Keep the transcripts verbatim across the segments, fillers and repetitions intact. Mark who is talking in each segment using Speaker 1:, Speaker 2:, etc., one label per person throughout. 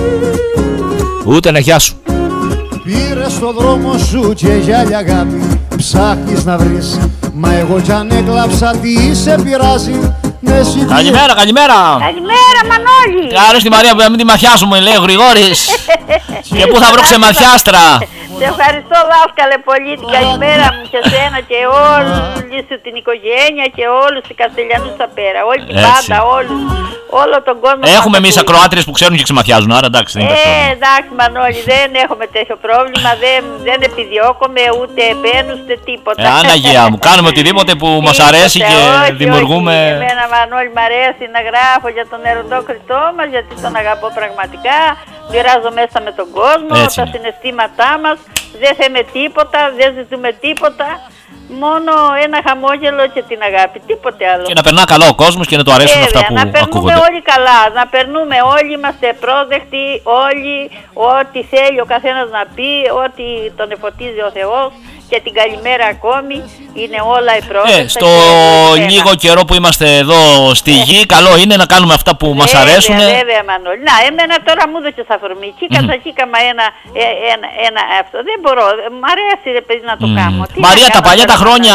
Speaker 1: Ούτε ένα γεια σου.
Speaker 2: Πήρες στο δρόμο σου και για άλλη αγάπη ψάχνεις να βρεις. Μα εγώ κι αν έκλαψα τι σε πειράζει.
Speaker 1: Καλημέρα, καλημέρα.
Speaker 3: Καλημέρα, Μανώλη.
Speaker 1: Καλώς τη Μαρία που να μην τη μαθιάσουμε, λέει ο Γρηγόρης. Και πού θα βρω ξεμαθιάστρα.
Speaker 3: Σε ευχαριστώ, δάσκαλε, πολύ. Την καλημέρα μου και σένα και όλη σου την οικογένεια και όλους τους Καστελιανούς τα πέρα. Όλη την πάντα, όλους. Όλο τον κόσμο.
Speaker 1: Έχουμε εμείς ακροάτριες που ξέρουν και ξεμαθιάζουν, άρα εντάξει, δεν είναι
Speaker 3: ε,
Speaker 1: πρόβλημα.
Speaker 3: εντάξει, Μανώλη, δεν έχουμε τέτοιο πρόβλημα. Δεν, δεν επιδιώκομαι ούτε επένους ούτε τίποτα.
Speaker 1: Ε, Αναγία μου, κάνουμε οτιδήποτε που μας αρέσει και
Speaker 3: όχι,
Speaker 1: δημιουργούμε.
Speaker 3: Όχι. Εμένα, Μανώλη, μ' αρέσει να γράφω για τον ερωτό Χριστό μας, γιατί τον αγαπώ πραγματικά. Μοιράζω μέσα με τον κόσμο, έτσι τα είναι. Συναισθήματά μας. Δεν θέμε τίποτα, δεν ζητούμε τίποτα. Μόνο ένα χαμόγελο και την αγάπη, τίποτε άλλο.
Speaker 1: Και να περνά καλά ο κόσμος και να του αρέσουν
Speaker 3: Βέβαια,
Speaker 1: αυτά που
Speaker 3: ακούγονται. Να περνούμε
Speaker 1: ακούγονται.
Speaker 3: όλοι καλά, να περνούμε όλοι, είμαστε πρόσδεκτοι, όλοι, ό,τι θέλει ο καθένας να πει, ό,τι τον εφωτίζει ο Θεός. Και την καλημέρα ακόμη, είναι όλα οι πρόσδεκτα.
Speaker 1: Ε, στο λίγο καιρό που είμαστε εδώ στη γη, ε. καλό είναι να κάνουμε αυτά που μας αρέσουν.
Speaker 3: Βέβαια, βέβαια, Μανώλη. Να, εμένα τώρα μου έδωσες αφορμή. Κίκα, mm. κίκαμα ένα, ένα, ένα, αυτό. Δεν μπορώ, μ' αρέσει ρε παιδί να το mm. κάνω. Τι
Speaker 1: Μαρία, τα παλιά τα χρόνια,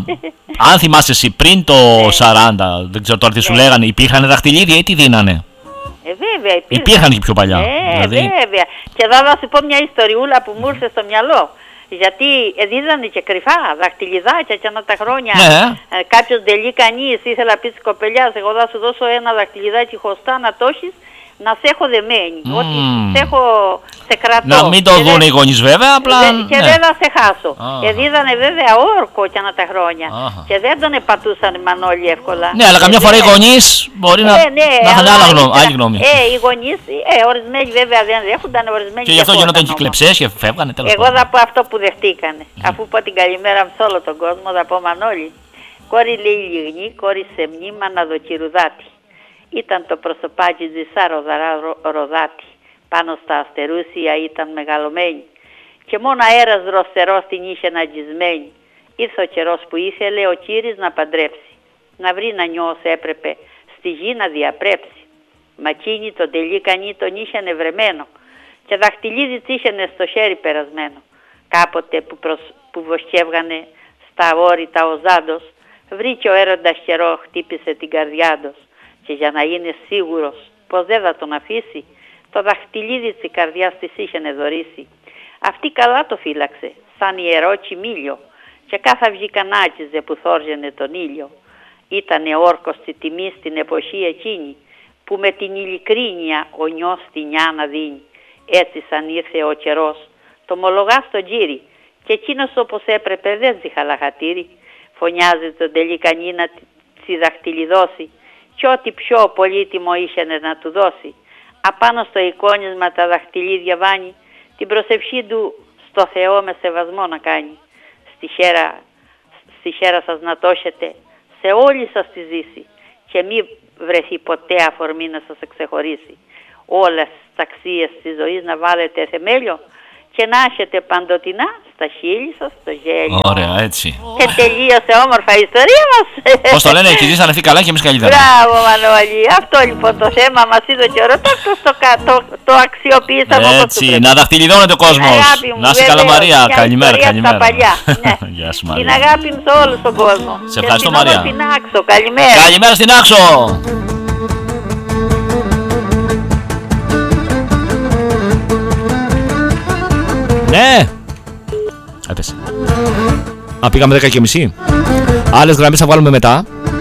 Speaker 1: αν θυμάσαι εσύ, πριν το ναι. σαράντα, δεν ξέρω τώρα τι σου ναι. λέγανε, υπήρχαν δαχτυλίδια ή τι δίνανε.
Speaker 3: Ε, βέβαια, υπήρχαν.
Speaker 1: Υπήρχαν και πιο παλιά.
Speaker 3: Ε,
Speaker 1: δηλαδή.
Speaker 3: βέβαια. Και εδώ θα σου πω μια ιστοριούλα που μου ήρθε στο μυαλό. Γιατί δίδανε και κρυφά δαχτυλιδάκια και ανά τα χρόνια.
Speaker 1: Ναι.
Speaker 3: Ε, κάποιος ντελεί κανείς, ήθελα να πει της κοπελιάς, εγώ θα σου δώσω ένα δαχτυλιδάκι χωστά να το έχεις, να σε έχω δεμένη. Mm. Ότι σε έχω, σε κρατώ.
Speaker 1: Να μην το δουν οι γονείς βέβαια, απλά.
Speaker 3: Δε, και
Speaker 1: ναι.
Speaker 3: δεν θα σε χάσω.
Speaker 1: Ah.
Speaker 3: Ε, δίδανε βέβαια όρκο και ανά τα χρόνια.
Speaker 1: Ah.
Speaker 3: Και δεν τον επατούσαν Μανώλη εύκολα.
Speaker 1: Ναι, αλλά καμιά φορά οι γονείς μπορεί να,
Speaker 3: ε, ναι,
Speaker 1: να είχαν άλλη γνώμη.
Speaker 3: Ε, οι γονείς, ε, ορισμένοι βέβαια δεν δέχονταν, ορισμένοι.
Speaker 1: Και γι' αυτό γινόταν και κλεψές και φεύγανε τέλος
Speaker 3: Εγώ θα πω αυτό που δεχτήκανε. Mm. Αφού πω την καλημέρα μου σε όλο τον κόσμο, θα πω Μανώλη. Κόρη λέει λιγνή, κόρη σεμνή, μαναδοκυρουδάτη. Ήταν το προσωπάκι τζισά ροδαρά ροδάτη. Πάνω στα αστερούσια ήταν μεγαλωμένη. Και μόνο αέρας δροσερός την είχε ναγισμένη. Ήρθε ο καιρός που ήθελε ο Κύρις να παντρέψει. Να βρει να νιώσει έπρεπε, στη γη να διαπρέψει. Μα εκείνη τον τελίκανη τον είχε νευρεμένο. Και δαχτυλίδι της είχε στο χέρι περασμένο. Κάποτε που, προσ... που βοσκεύγανε στα όρητα ο Ζάντος, βρήκε ο έρωτας καιρό, χτύπησε την καρδιά του. Και για να είναι σίγουρος πως δεν θα τον αφήσει, το δαχτυλίδι της καρδιάς της είχε δωρήσει. Αυτή καλά το φύλαξε, σαν ιερό κοιμήλιο, και κάθε αυγή κανάκιζε που θόρζαινε τον ήλιο. Ήτανε όρκος τη τιμή στην εποχή εκείνη, που με την ειλικρίνεια ο νιός τη νιά δίνει. Έτσι σαν ήρθε ο καιρός, το μολογά στο τζίρι, και εκείνος όπως έπρεπε δεν ζει χαλαχατήρι. Φωνιάζει τον τελικανή να τη δαχτυλιδώσει, κι ό,τι πιο πολύτιμο είχε να του δώσει. Απάνω στο εικόνισμα τα δαχτυλίδια βάνει, την προσευχή του στο Θεό με σεβασμό να κάνει. Στη χέρα, στη χέρα σας να το έχετε, σε όλη σας τη ζήσει, και μη βρεθεί ποτέ αφορμή να σας εξεχωρίσει. Όλες τις αξίες της ζωής να βάλετε θεμέλιο, και να έχετε παντοτινά στα χείλη σας το γέλιο.
Speaker 1: Ωραία, έτσι.
Speaker 3: Και τελείωσε όμορφα η ιστορία μας.
Speaker 1: Πώς το λένε, οι κυρίες θα καλά και εμείς καλύτερα.
Speaker 3: Μπράβο Μανώλη, αυτό λοιπόν το θέμα μας είδε και ο Ρωτόκρος, το, το, το αξιοποιήσαμε όπως
Speaker 1: έτσι, να δαχτυλιδώνεται ο κόσμος. Να είσαι καλά Μαρία, καλημέρα, καλημέρα.
Speaker 3: Ναι.
Speaker 1: Γεια σου Μαρία.
Speaker 3: Την αγάπη μου σε όλο τον κόσμο.
Speaker 1: Σε ευχαριστώ Μαρία.
Speaker 3: Και στην Άξο, καλημέρα.
Speaker 1: Καλημέρα στην Άξο. Ναι! Έπεσε. Α, πήγαμε δέκα και μισή. Άλλες γραμμές θα βγάλουμε μετά.